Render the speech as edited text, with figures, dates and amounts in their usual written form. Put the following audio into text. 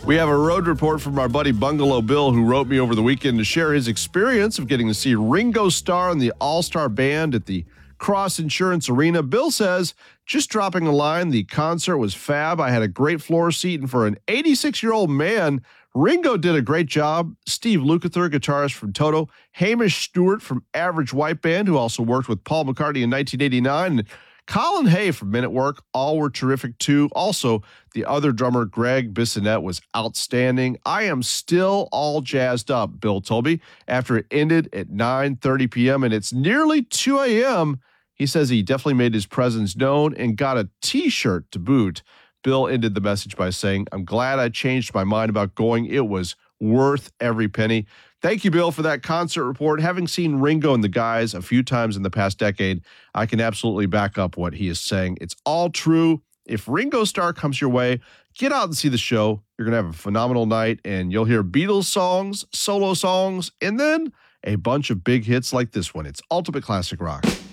We have a road report from our buddy Bungalow Bill, who wrote me over the weekend to share his experience of getting to see Ringo Starr and the All-Star Band at the Cross Insurance Arena. Bill says, just dropping a line, the concert was fab. I had a great floor seat, and for an 86-year-old man, Ringo did a great job. Steve Lukather, guitarist from Toto, Hamish Stewart from Average White Band, who also worked with Paul McCartney in 1989, and Colin Hay from Men at Work, all were terrific too. Also, the other drummer, Greg Bissonette, was outstanding. I am still all jazzed up, Bill told me, after it ended at 9:30 p.m. and it's nearly 2 a.m. He says he definitely made his presence known and got a T-shirt to boot. Bill ended the message by saying, I'm glad I changed my mind about going. It was worth every penny. Thank you, Bill, for that concert report. Having seen Ringo and the guys a few times in the past decade, I can absolutely back up what he is saying. It's all true. If Ringo Starr comes your way, get out and see the show. You're going to have a phenomenal night, and you'll hear Beatles songs, solo songs, and then a bunch of big hits like this one. It's Ultimate Classic Rock.